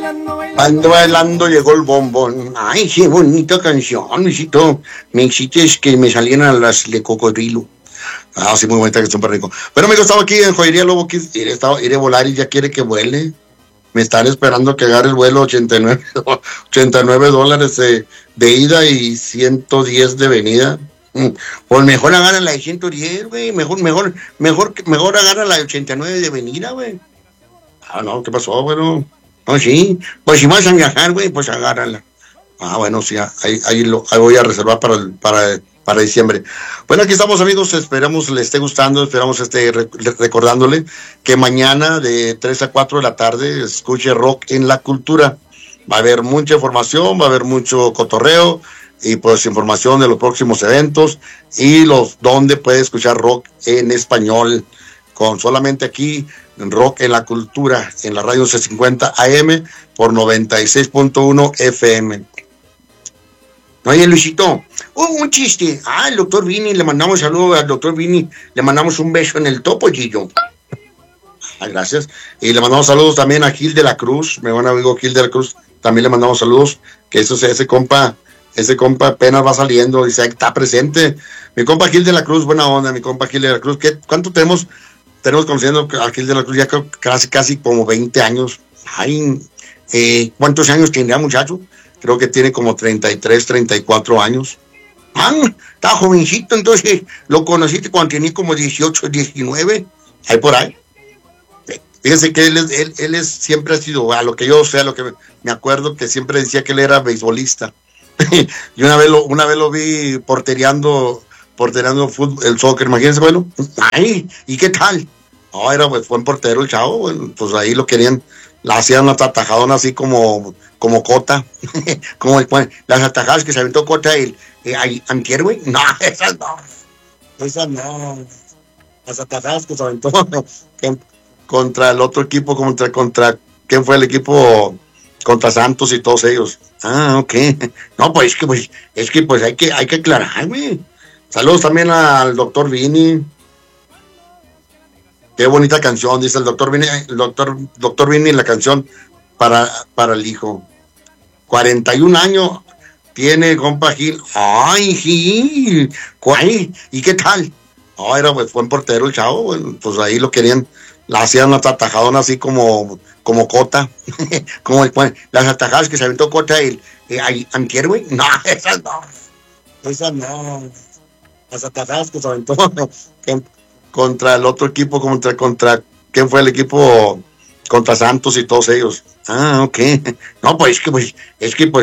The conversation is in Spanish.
Ando bailando llegó el bombón. Ay, qué bonita canción, Luisito. Me hiciste que me salieran las de cocodrilo. Ah, sí, muy bonita canción para rico. Pero amigo, estaba aquí en Joyería Lobo Kids. Iré a volar y ya quiere que vuele. Me están esperando que agarre el vuelo. $89 de ida y 110 de venida. Pues mejor agarra la de 110, güey. Mejor agarra la de 89 de venida, güey. Ah, no, ¿qué pasó, güey? No, sí. Pues si vas a viajar, güey, pues agárrala. Ah, bueno, sí, ahí voy a reservar para diciembre. Bueno, aquí estamos, amigos. Esperamos les esté gustando. Esperamos recordándole que mañana de 3 a 4 de la tarde escuche Rock en la Cultura. Va a haber mucha información, va a haber mucho cotorreo y pues información de los próximos eventos y donde puede escuchar rock en español con solamente aquí Rock en la Cultura en la radio C50 AM por 96.1 FM. Oye, Luisito, un chiste. El doctor Vini, le mandamos saludos al doctor Vini, le mandamos un beso en el topo, Gillo. Gracias. Y le mandamos saludos también a Gil de la Cruz, mi buen amigo Gil de la Cruz, también le mandamos saludos, que ese compa apenas va saliendo, dice, está presente. Mi compa Gil de la Cruz, buena onda, mi compa Gil de la Cruz. ¿Cuánto tenemos conociendo a Gil de la Cruz? Ya casi como 20 años. ¿Cuántos años tendría, muchacho? Creo que tiene como 33, 34 años. Está jovencito, entonces lo conociste cuando tenía como 18, 19, ahí por ahí. Fíjense que él siempre ha sido, a lo que yo sé, a lo que me acuerdo, que siempre decía que él era beisbolista. Y una vez lo vi portereando fútbol, el soccer, imagínense, bueno. ¿Y qué tal? Era pues buen portero el chavo, bueno, pues ahí lo querían, la hacían una atajadona así como Cota, como las atajadas que se aventó Cota antier, güey. No, esas no. Las atajadas que se aventó contra el otro equipo, contra ¿quién fue el equipo? Contra Santos y todos ellos. Ok. No, pues es que hay que aclarar, güey. Saludos también al doctor Vini. Qué bonita canción, dice el doctor Vini, la canción para el hijo. 41 años tiene compa Gil. Gil. ¿Y qué tal? Era pues buen portero el chavo, bueno, pues ahí lo querían, la hacían una atajadona así como Cota, como las atajadas que se aventó Cota antier, güey. No, esas no. Las atajadas que se aventó contra el otro equipo, contra ¿quién fue el equipo? Contra Santos y todos ellos. Ok. No, pues es que